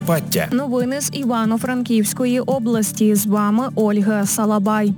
Закарпаття. Новини з Івано-Франківської області. З вами Ольга Салабай.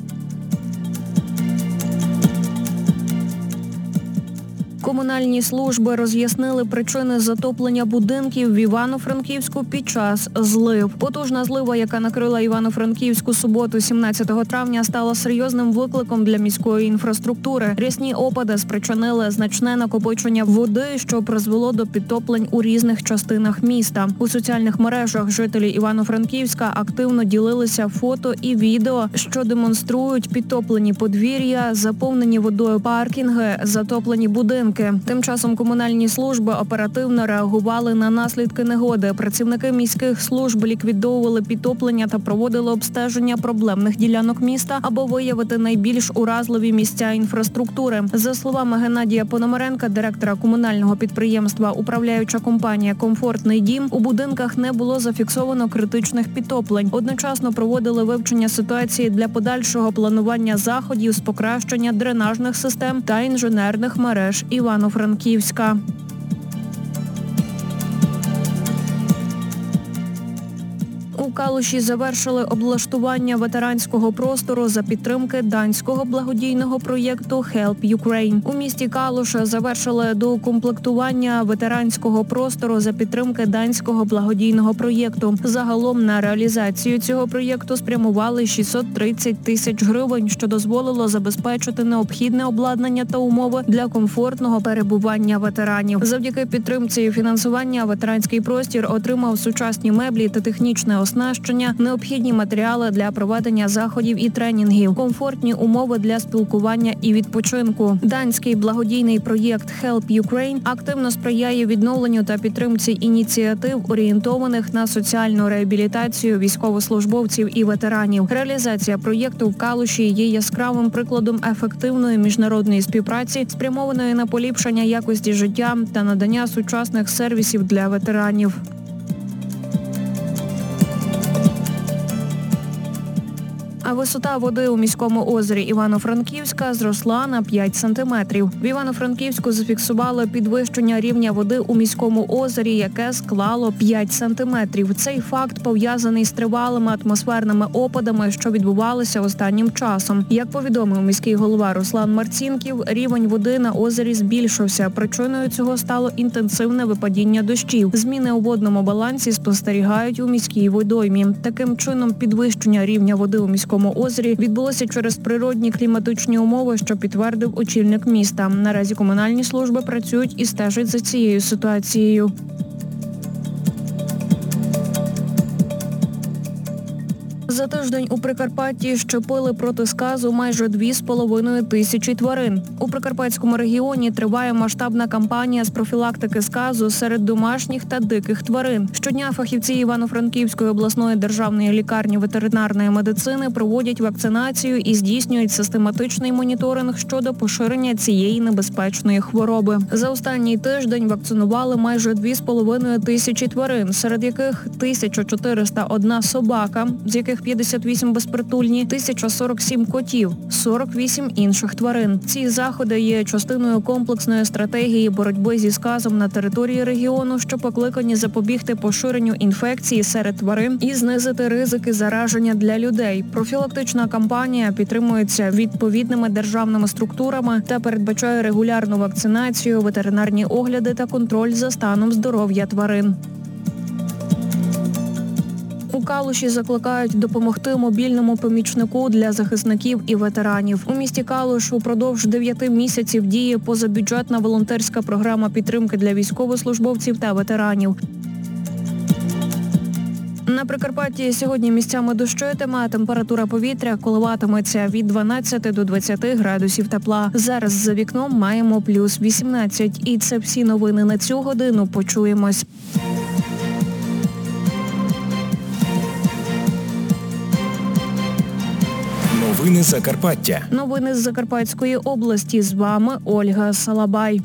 Комунальні служби роз'яснили причини затоплення будинків в Івано-Франківську під час злив. Потужна злива, яка накрила Івано-Франківську суботу 17 травня, стала серйозним викликом для міської інфраструктури. Рясні опади спричинили значне накопичення води, що призвело до підтоплень у різних частинах міста. У соціальних мережах жителі Івано-Франківська активно ділилися фото і відео, що демонструють підтоплені подвір'я, заповнені водою паркінги, затоплені будинки. Тим часом комунальні служби оперативно реагували на наслідки негоди. Працівники міських служб ліквідовували підтоплення та проводили обстеження проблемних ділянок міста, аби виявити найбільш уразливі місця інфраструктури. За словами Геннадія Пономаренка, директора комунального підприємства «Управляюча компанія «Комфортний дім», у будинках не було зафіксовано критичних підтоплень. Одночасно проводили вивчення ситуації для подальшого планування заходів з покращення дренажних систем та інженерних мереж Івано-Франківська. У Калуші завершили облаштування ветеранського простору за підтримки данського благодійного проєкту Help Ukraine. У місті Калуш завершили доукомплектування ветеранського простору за підтримки данського благодійного проєкту. Загалом на реалізацію цього проєкту спрямували 630 тисяч гривень, що дозволило забезпечити необхідне обладнання та умови для комфортного перебування ветеранів. Завдяки підтримці і фінансування ветеранський простір отримав сучасні меблі та технічне оснащення, необхідні матеріали для проведення заходів і тренінгів, комфортні умови для спілкування і відпочинку. Данський благодійний проєкт Help Ukraine активно сприяє відновленню та підтримці ініціатив, орієнтованих на соціальну реабілітацію військовослужбовців і ветеранів. Реалізація проєкту в Калуші є яскравим прикладом ефективної міжнародної співпраці, спрямованої на поліпшення якості життя та надання сучасних сервісів для ветеранів. А висота води у міському озері Івано-Франківська зросла на 5 сантиметрів. В Івано-Франківську зафіксували підвищення рівня води у міському озері, яке склало 5 сантиметрів. Цей факт пов'язаний з тривалими атмосферними опадами, що відбувалися останнім часом. Як повідомив міський голова Руслан Марцінків, рівень води на озері збільшився. Причиною цього стало інтенсивне випадіння дощів. Зміни у водному балансі спостерігають у міській водоймі. Таким чином, підвищення рівня води у міському озері відбулося через природні кліматичні умови, що підтвердив очільник міста. Наразі комунальні служби працюють і стежать за цією ситуацією. За тиждень у Прикарпатті щепили проти сказу майже 2,5 тисячі тварин. У Прикарпатському регіоні триває масштабна кампанія з профілактики сказу серед домашніх та диких тварин. Щодня фахівці Івано-Франківської обласної державної лікарні ветеринарної медицини проводять вакцинацію і здійснюють систематичний моніторинг щодо поширення цієї небезпечної хвороби. За останній тиждень вакцинували майже 2,5 тисячі тварин, серед яких 1401 собака, з яких 58 безпритульні, 1047 котів, 48 інших тварин. Ці заходи є частиною комплексної стратегії боротьби зі сказом на території регіону, що покликані запобігти поширенню інфекції серед тварин і знизити ризики зараження для людей. Профілактична кампанія підтримується відповідними державними структурами та передбачає регулярну вакцинацію, ветеринарні огляди та контроль за станом здоров'я тварин. У Калуші закликають допомогти мобільному помічнику для захисників і ветеранів. У місті Калуш упродовж 9 місяців діє позабюджетна волонтерська програма підтримки для військовослужбовців та ветеранів. На Прикарпатті сьогодні місцями дощитиме, а температура повітря коливатиметься від 12 до 20 градусів тепла. Зараз за вікном маємо плюс 18. І це всі новини на цю годину. Почуємось. Новини Закарпаття. Новини з Закарпатської області. З вами Ольга Салабай.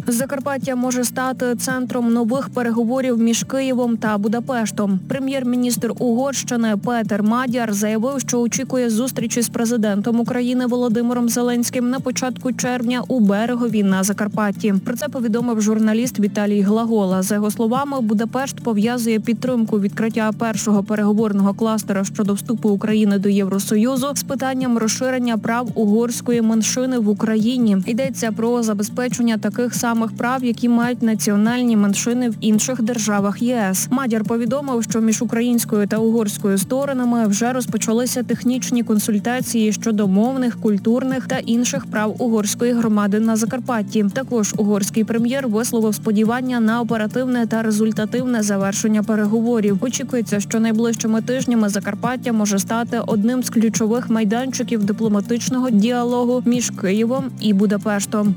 Закарпаття може стати центром нових переговорів між Києвом та Будапештом. Прем'єр-міністр Угорщини Петер Мадяр заявив, що очікує зустрічі з президентом України Володимиром Зеленським на початку червня у Берегові на Закарпатті. Про це повідомив журналіст Віталій Глагола. За його словами, Будапешт пов'язує підтримку відкриття першого переговорного кластера щодо вступу України до Євросоюзу з питанням розширення прав угорської меншини в Україні. Йдеться про забезпечення таких самих прав, які мають національні меншини в інших державах ЄС. Мадяр повідомив, що між українською та угорською сторонами вже розпочалися технічні консультації щодо мовних, культурних та інших прав угорської громади на Закарпатті. Також угорський прем'єр висловив сподівання на оперативне та результативне завершення переговорів. Очікується, що найближчими тижнями Закарпаття може стати одним з ключових майданчиків дипломатичного діалогу між Києвом і Будапештом.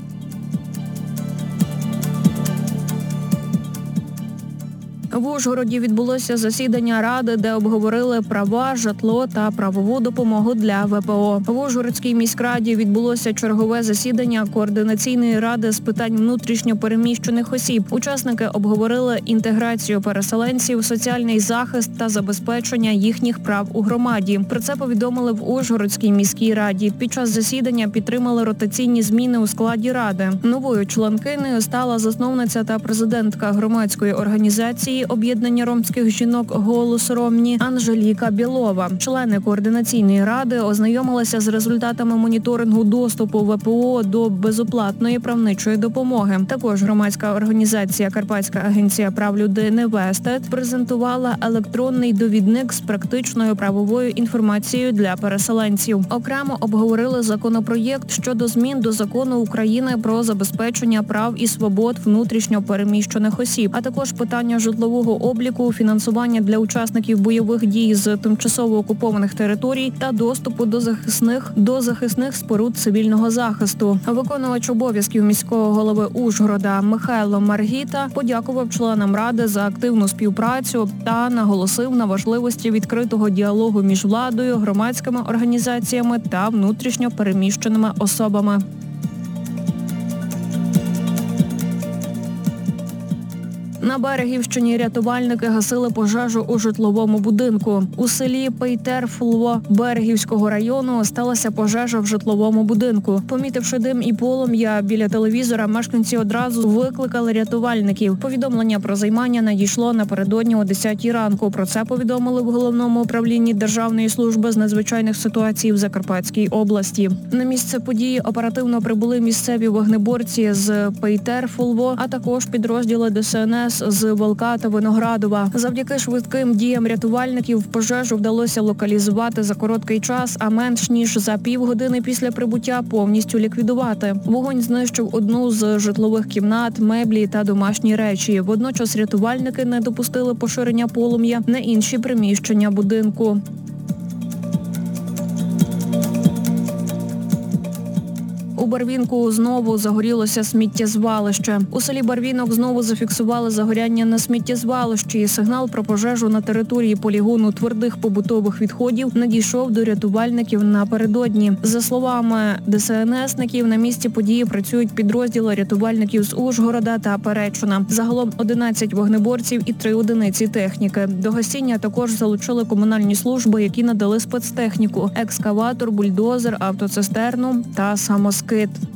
В Ужгороді відбулося засідання Ради, де обговорили права, житло та правову допомогу для ВПО. В Ужгородській міськраді відбулося чергове засідання Координаційної ради з питань внутрішньо переміщених осіб. Учасники обговорили інтеграцію переселенців, соціальний захист та забезпечення їхніх прав у громаді. Про це повідомили в Ужгородській міській раді. Під час засідання підтримали ротаційні зміни у складі ради. Новою членкинею стала засновниця та президентка громадської організації об'єднання ромських жінок «Голос Ромні» Анжеліка Білова. Члени Координаційної ради ознайомилися з результатами моніторингу доступу ВПО до безоплатної правничої допомоги. Також громадська організація «Карпатська агенція прав людини» «Вестед» презентувала електронний довідник з практичною правовою інформацією для переселенців. Окремо обговорили законопроєкт щодо змін до Закону України про забезпечення прав і свобод внутрішньо переміщених осіб, а також питання житлового обліку, фінансування для учасників бойових дій з тимчасово окупованих територій та доступу до захисних споруд цивільного захисту. Виконувач обов'язків міського голови Ужгорода Михайло Маргіта подякував членам ради за активну співпрацю та наголосив на важливості відкритого діалогу між владою, громадськими організаціями та внутрішньо переміщеними особами. На Берегівщині рятувальники гасили пожежу у житловому будинку. У селі Пейтерфулво Берегівського району сталася пожежа в житловому будинку. Помітивши дим і полум'я біля телевізора, мешканці одразу викликали рятувальників. Повідомлення про займання надійшло напередодні о 10-й ранку. Про це повідомили в Головному управлінні Державної служби з надзвичайних ситуацій в Закарпатській області. На місце події оперативно прибули місцеві вогнеборці з Пейтерфулво, а також підрозділи ДСНС з Волка та Виноградова. Завдяки швидким діям рятувальників пожежу вдалося локалізувати за короткий час, а менш ніж за півгодини після прибуття повністю ліквідувати. Вогонь знищив одну з житлових кімнат, меблі та домашні речі. Водночас рятувальники не допустили поширення полум'я на інші приміщення будинку. У Барвінку знову загорілося сміттєзвалище. У селі Барвінок знову зафіксували загоряння на сміттєзвалищі. Сигнал про пожежу на території полігону твердих побутових відходів надійшов до рятувальників напередодні. За словами ДСНСників, на місці події працюють підрозділи рятувальників з Ужгорода та Перечина. Загалом 11 вогнеборців і 3 одиниці техніки. До гасіння також залучили комунальні служби, які надали спецтехніку – екскаватор, бульдозер, автоцистерну та самоскид.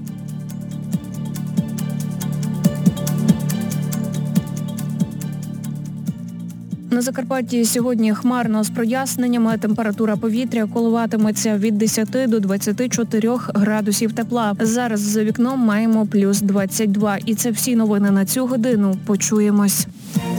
На Закарпатті сьогодні хмарно з проясненнями. Температура повітря коливатиметься від 10 до 24 градусів тепла. Зараз за вікном маємо плюс 22. І це всі новини на цю годину. Почуємось.